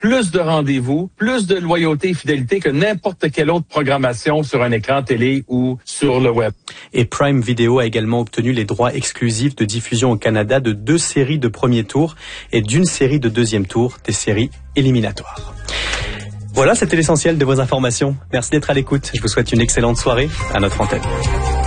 plus de rendez-vous, plus de loyauté et fidélité que n'importe quelle autre programmation sur un écran télé ou sur le web. Et Prime Video a également obtenu les droits exclusifs de diffusion au Canada de 2 séries de premier tour et d'une série de deuxième tour, des séries éliminatoires. Voilà, c'était l'essentiel de vos informations. Merci d'être à l'écoute. Je vous souhaite une excellente soirée à notre antenne.